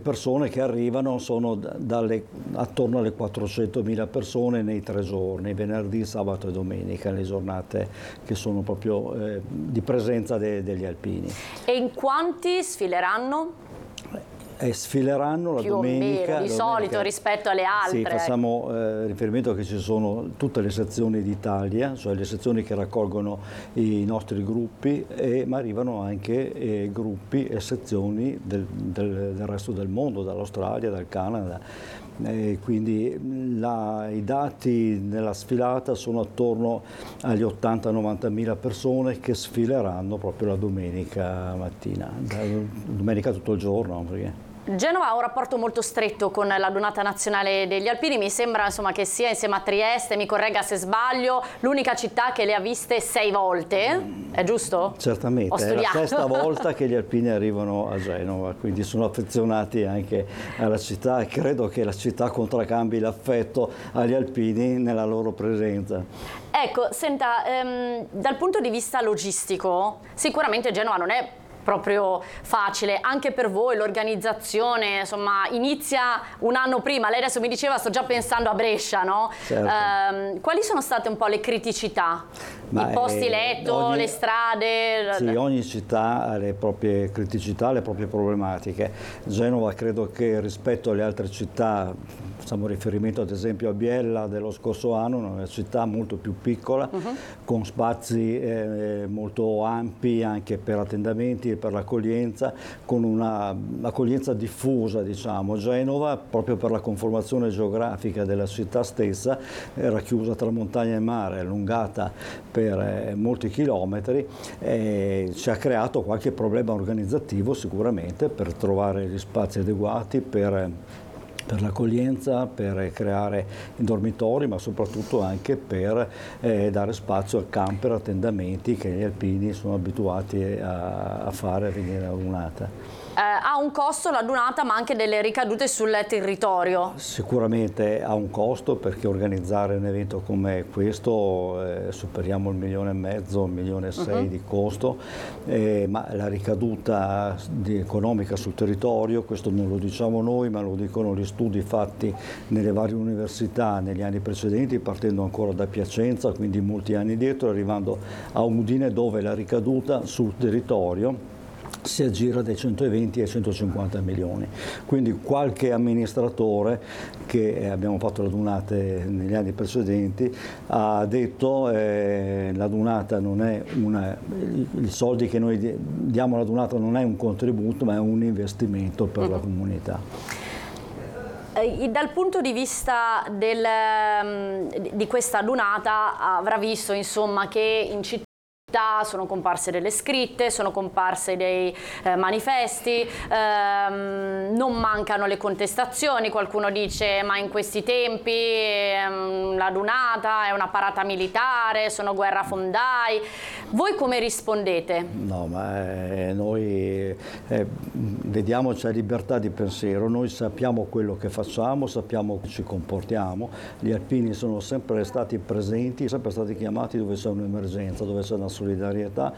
persone che arrivano sono attorno alle 400.000 persone nei 3 giorni, venerdì, sabato e domenica, le giornate che sono proprio di presenza degli alpini. E in quanti sfileranno? Sfileranno la più domenica. o meno, di solito rispetto alle altre. Sì, facciamo riferimento che ci sono tutte le sezioni d'Italia, cioè le sezioni che raccolgono i nostri gruppi, ma arrivano anche gruppi e sezioni del resto del mondo, dall'Australia, dal Canada. Quindi i dati nella sfilata sono attorno agli 80-90.000 persone che sfileranno proprio la domenica mattina, domenica tutto il giorno. Perché Genova ha un rapporto molto stretto con la Donata Nazionale degli Alpini, mi sembra insomma che sia insieme a Trieste, mi corregga se sbaglio, l'unica città che le ha viste 6 volte, è giusto? Certamente, è la 6ª volta che gli alpini arrivano a Genova, quindi sono affezionati anche alla città e credo che la città contraccambi l'affetto agli alpini nella loro presenza. Ecco, senta, dal punto di vista logistico, sicuramente Genova non è proprio facile, anche per voi l'organizzazione, insomma, inizia un anno prima, lei adesso mi diceva sto già pensando a Brescia, no? Certo. Quali sono state un po' le criticità? I posti letto, le strade? Sì, ogni città ha le proprie criticità, le proprie problematiche. Genova credo che rispetto alle altre città, facciamo riferimento ad esempio a Biella dello scorso anno, una città molto più piccola, con spazi molto ampi anche per attendamenti e per l'accoglienza, con un'accoglienza diffusa, diciamo. Genova, proprio per la conformazione geografica della città stessa, era chiusa tra montagna e mare, allungata per molti chilometri, ci ha creato qualche problema organizzativo sicuramente per trovare gli spazi adeguati per l'accoglienza, per creare i dormitori, ma soprattutto anche per dare spazio a camper, attendamenti che gli alpini sono abituati a fare, a venire a Lunata. Ha un costo la Dunata, ma anche delle ricadute sul territorio? Sicuramente ha un costo, perché organizzare un evento come questo superiamo il 1,5 milioni, 1,6 milioni di costo, ma la ricaduta economica sul territorio, questo non lo diciamo noi, ma lo dicono gli studi fatti nelle varie università negli anni precedenti, partendo ancora da Piacenza, quindi molti anni dietro, arrivando a Udine, dove la ricaduta sul territorio si aggira dai 120 ai 150 milioni. Quindi qualche amministratore che abbiamo fatto le Dunate negli anni precedenti ha detto la Dunata non è i soldi che noi diamo alla Dunata non è un contributo, ma è un investimento per la comunità. Dal punto di vista di questa Dunata avrà visto insomma che in città sono comparse delle scritte, sono comparse dei manifesti, non mancano le contestazioni, qualcuno dice ma in questi tempi la Dunata è una parata militare, sono guerrafondai. Voi come rispondete? No, ma noi vediamo, c'è libertà di pensiero, noi sappiamo quello che facciamo, sappiamo che ci comportiamo, gli alpini sono sempre stati presenti, sempre stati chiamati dove c'è un'emergenza, dove c'è una solidarietà,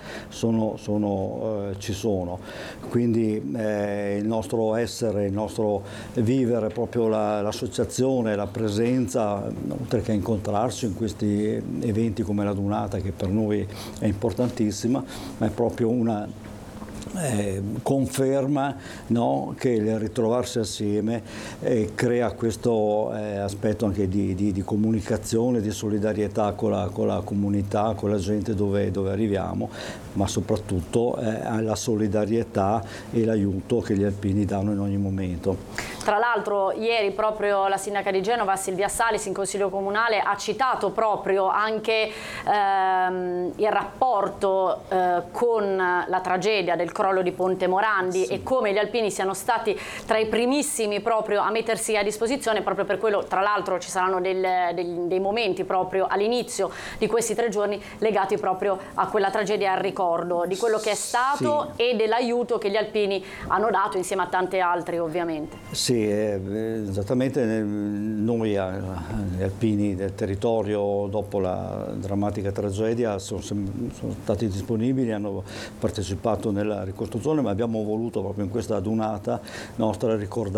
ci sono. Quindi il nostro essere, il nostro vivere, proprio l'associazione, la presenza, oltre che incontrarci in questi eventi come la Dunata, che per noi è importantissima, ma è proprio una conferma, no, che il ritrovarsi assieme crea questo aspetto anche di comunicazione, di solidarietà con la comunità, con la gente dove arriviamo, ma soprattutto la solidarietà e l'aiuto che gli alpini danno in ogni momento. Tra l'altro ieri proprio la sindaca di Genova Silvia Salis in Consiglio Comunale ha citato proprio anche il rapporto con la tragedia del crollo di Ponte Morandi, sì, e come gli alpini siano stati tra i primissimi proprio a mettersi a disposizione. Proprio per quello tra l'altro ci saranno dei momenti proprio all'inizio di questi 3 giorni legati proprio a quella tragedia e al ricordo di quello che è stato, sì, e dell'aiuto che gli alpini hanno dato insieme a tanti altri ovviamente. Sì, esattamente. Noi gli alpini del territorio dopo la drammatica tragedia sono stati disponibili, hanno partecipato nella ricostruzione, ma abbiamo voluto proprio in questa Dunata nostra ricordare